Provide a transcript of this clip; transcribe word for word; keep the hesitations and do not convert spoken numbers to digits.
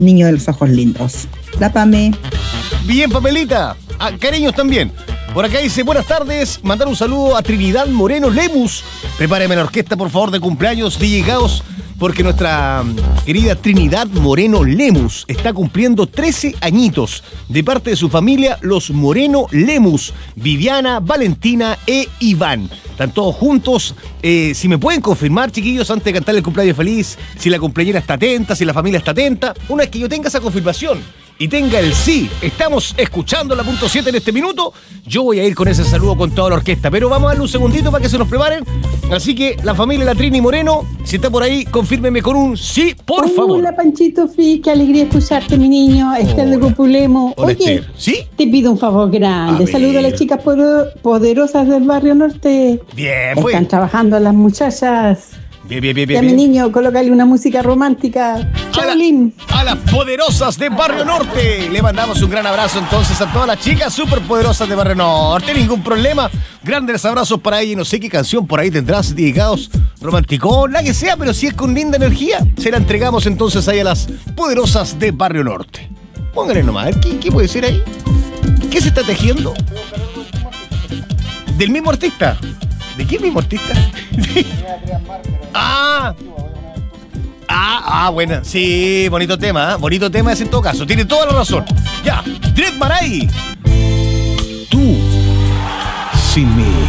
niño de los ojos lindos. La Pame. Bien, Pamelita. Ah, cariños también. Por acá dice, buenas tardes, mandar un saludo a Trinidad Moreno Lemus. Prepáreme la orquesta, por favor, de cumpleaños, D J Caos, porque nuestra querida Trinidad Moreno Lemus está cumpliendo trece añitos de parte de su familia, los Moreno Lemus, Viviana, Valentina e Iván. Están todos juntos. Eh, si me pueden confirmar, chiquillos, antes de cantarle el cumpleaños feliz, si la cumpleañera está atenta, si la familia está atenta, una vez que yo tenga esa confirmación y tenga el sí, estamos escuchando la punto siete en este minuto, yo voy a ir con ese saludo con toda la orquesta, pero vamos a darle un segundito para que se nos preparen. Así que la familia La Trini Moreno, si está por ahí, confírmeme con un sí, por Hola, favor. Hola, Panchito Fi, qué alegría escucharte, mi niño, Esther de Copulemo. Hola, Oye, Esther. ¿Sí? te pido un favor grande. A Saludo a ver. las chicas poder- poderosas del barrio norte. Bien, Están pues. trabajando las muchachas. Bien, bien, bien, Y a bien. mi bien. niño, colócale una música romántica. A, la- Chaolín. a las poderosas de Barrio Norte. Le mandamos un gran abrazo entonces a todas las chicas súper poderosas de Barrio Norte. Ningún problema. Grandes abrazos para ella. Y no sé qué canción por ahí tendrás dedicados. Romanticón, la que sea, pero si es con linda energía, se la entregamos entonces ahí a las poderosas de Barrio Norte. Póngale nomás, a ver, ¿qué, qué puede ser ahí? ¿Qué se está tejiendo? ¿Del mismo artista? ¿De qué mismo artista? ah, ah, ah, buena. Sí, bonito tema, ¿eh? Bonito tema ese en todo caso. Tiene toda la razón. Ya, Dread Marai. Tú, sin mí.